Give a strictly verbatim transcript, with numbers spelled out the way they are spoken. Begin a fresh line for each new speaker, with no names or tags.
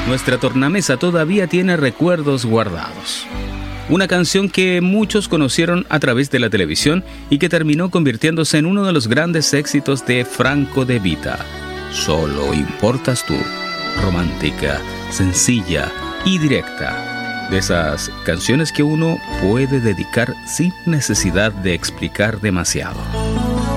nuestra tornamesa todavía tiene recuerdos guardados. Una canción que muchos conocieron a través de la televisión y que terminó convirtiéndose en uno de los grandes éxitos de Franco De Vita. Solo importas tú. Romántica, sencilla y directa. De esas canciones que uno puede dedicar sin necesidad de explicar demasiado.